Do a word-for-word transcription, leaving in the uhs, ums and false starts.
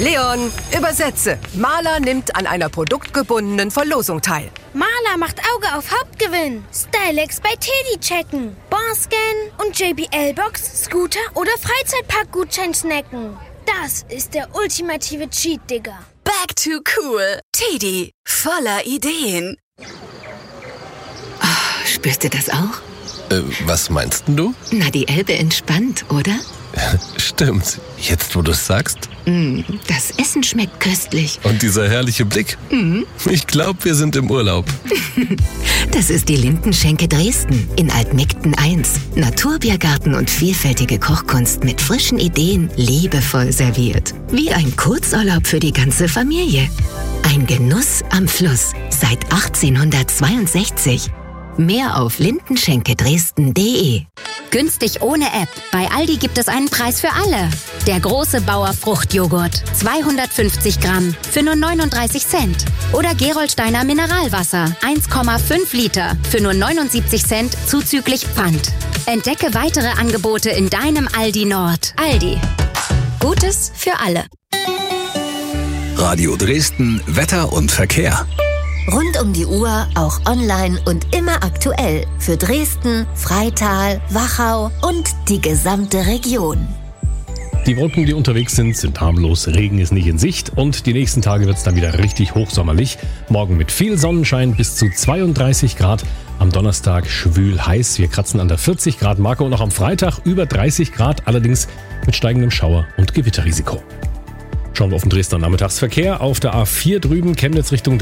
Leon, übersetze. Maler nimmt an einer produktgebundenen Verlosung teil. Maler macht Auge auf Hauptgewinn. Stylex bei Teddy checken. Barscan und J B L-Box, Scooter oder Freizeitpark-Gutschein snacken. Das ist der ultimative Cheat, Digga. Back to cool. Teddy, voller Ideen. Oh, spürst du das auch? Äh, was meinst denn du? Na, die Elbe entspannt, oder? Stimmt. Jetzt, wo du es sagst. Mm, das Essen schmeckt köstlich. Und dieser herrliche Blick. Mm. Ich glaube, wir sind im Urlaub. Das ist die Lindenschenke Dresden in Altmegden eins. Naturbiergarten und vielfältige Kochkunst mit frischen Ideen, liebevoll serviert. Wie ein Kurzurlaub für die ganze Familie. Ein Genuss am Fluss seit achtzehnhundertzweiundsechzig. Mehr auf lindenschenkedresden punkt de. Günstig ohne App. Bei Aldi gibt es einen Preis für alle. Der große Bauer Fruchtjoghurt. zweihundertfünfzig Gramm für nur neununddreißig Cent. Oder Gerolsteiner Mineralwasser. eins Komma fünf Liter für nur neunundsiebzig Cent zuzüglich Pfand. Entdecke weitere Angebote in deinem Aldi Nord. Aldi. Gutes für alle. Radio Dresden, Wetter und Verkehr. Rund um die Uhr, auch online und immer aktuell. Für Dresden, Freital, Wachau und die gesamte Region. Die Wolken, die unterwegs sind, sind harmlos. Regen ist nicht in Sicht. Und die nächsten Tage wird es dann wieder richtig hochsommerlich. Morgen mit viel Sonnenschein bis zu zweiunddreißig Grad. Am Donnerstag schwül heiß. Wir kratzen an der vierzig Grad Marke und auch am Freitag über dreißig Grad. Allerdings mit steigendem Schauer- und Gewitterrisiko. Schauen wir auf den Dresdner Nachmittagsverkehr. Auf der A vier drüben, Chemnitz Richtung